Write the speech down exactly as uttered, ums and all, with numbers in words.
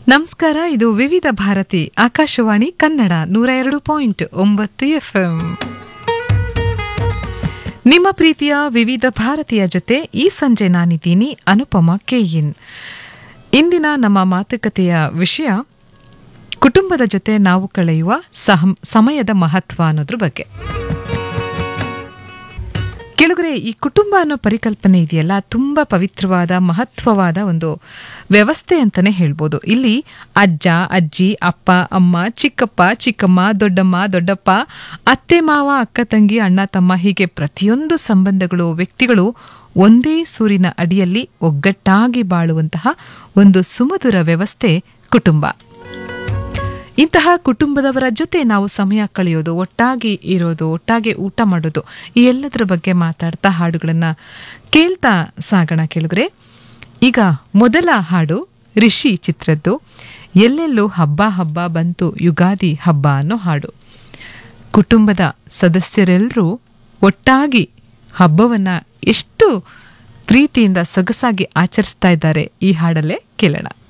ನಮಸ್ಕಾರ, ಇದು ವಿವಿಧ ಭಾರತಿ ಆಕಾಶವಾಣಿ ಕನ್ನಡ ನೂರ ಎರಡು ಪಾಯಿಂಟ್ ಒಂಬತ್ತು ಎಫ್ಎಂ. ನಿಮ್ಮ ಪ್ರೀತಿಯ ವಿವಿಧ ಭಾರತೀಯ ಜೊತೆ ಈ ಸಂಜೆ ನಾನಿದ್ದೀನಿ ಅನುಪಮ ಕೆಯಿನ್. ಇಂದಿನ ನಮ್ಮ ಮಾತುಕತೆಯ ವಿಷಯ ಕುಟುಂಬದ ಜೊತೆ ನಾವು ಕಳೆಯುವ ಸಮಯದ ಮಹತ್ವ ಅನ್ನೋದ್ರ ಬಗ್ಗೆ. ಕೆಳಗರೆ ಈ ಕುಟುಂಬ ಅನ್ನೋ ಪರಿಕಲ್ಪನೆ ಇದೆಯಲ್ಲ, ತುಂಬಾ ಪವಿತ್ರವಾದ ಮಹತ್ವವಾದ ಒಂದು ವ್ಯವಸ್ಥೆ ಅಂತಾನೆ ಹೇಳ್ಬೋದು. ಇಲ್ಲಿ ಅಜ್ಜ, ಅಜ್ಜಿ, ಅಪ್ಪ, ಅಮ್ಮ, ಚಿಕ್ಕಪ್ಪ, ಚಿಕ್ಕಮ್ಮ, ದೊಡ್ಡಮ್ಮ, ದೊಡ್ಡಪ್ಪ, ಅತ್ತೆ, ಮಾವ, ಅಕ್ಕ, ತಂಗಿ, ಅಣ್ಣ, ತಮ್ಮ, ಹೀಗೆ ಪ್ರತಿಯೊಂದು ಸಂಬಂಧಗಳು, ವ್ಯಕ್ತಿಗಳು ಒಂದೇ ಸೂರಿನ ಅಡಿಯಲ್ಲಿ ಒಗ್ಗಟ್ಟಾಗಿ ಬಾಳುವಂತಹ ಒಂದು ಸುಮಧುರ ವ್ಯವಸ್ಥೆ ಕುಟುಂಬ. ಇಂತಹ ಕುಟುಂಬದವರ ಜೊತೆ ನಾವು ಸಮಯ ಕಳೆಯೋದು, ಒಟ್ಟಾಗಿ ಇರೋದು, ಒಟ್ಟಾಗಿ ಊಟ ಮಾಡೋದು, ಈ ಎಲ್ಲದರ ಬಗ್ಗೆ ಮಾತಾಡ್ತಾ ಹಾಡುಗಳನ್ನ ಕೇಳ್ತಾ ಸಾಗೋಣ ಕೇಳಿದ್ರೆ. ಈಗ ಮೊದಲ ಹಾಡು ರಿಷಿ ಚಿತ್ರದ್ದು, ಎಲ್ಲೆಲ್ಲೂ ಹಬ್ಬ ಹಬ್ಬ ಬಂತು ಯುಗಾದಿ ಹಬ್ಬ ಅನ್ನೋ ಹಾಡು. ಕುಟುಂಬದ ಸದಸ್ಯರೆಲ್ಲರೂ ಒಟ್ಟಾಗಿ ಹಬ್ಬವನ್ನ ಎಷ್ಟು ಪ್ರೀತಿಯಿಂದ ಸೊಗಸಾಗಿ ಆಚರಿಸ್ತಾ ಇದ್ದಾರೆ ಈ ಹಾಡಲ್ಲೇ ಕೇಳೋಣ.